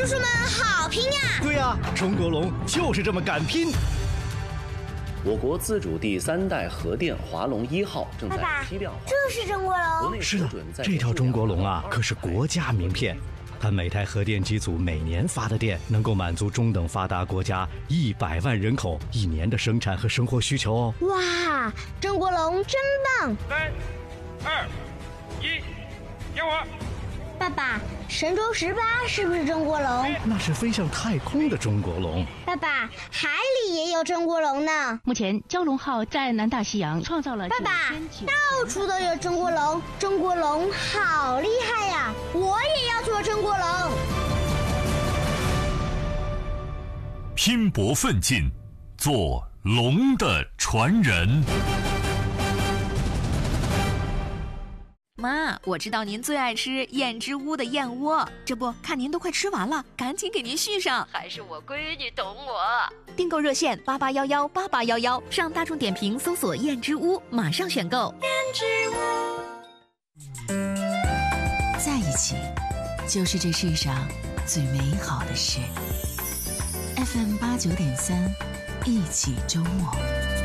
叔叔们好拼呀！ 对呀，中国龙就是这么敢拼。 我国自主第3代核电华龙1号正在批量化。 这是中国龙？ 是的，这条中国龙啊，可是国家名片。它每台核电机组每年发的电，能够满足中等发达国家100万人口1年的生产和生活需求哦。 哇，中国龙真棒！3、 2、1，点火！ 爸爸，神舟18是不是中国龙？ 那是飞向太空的中国龙。 爸爸，海里也有中国龙呢。 目前蛟龙号在南大西洋创造了爸爸，到处都有中国龙，中国龙好厉害呀！我也要做中国龙。 拼搏奋进，做龙的传人。 妈，我知道您最爱吃燕之屋的燕窝，这不看您都快吃完了，赶紧给您续上。 还是我闺女懂我。 订购热线88118811，上大众点评搜索燕之屋，马上选购。 燕之屋， 在一起，就是这世上最美好的事。FM 89.3，一起周末。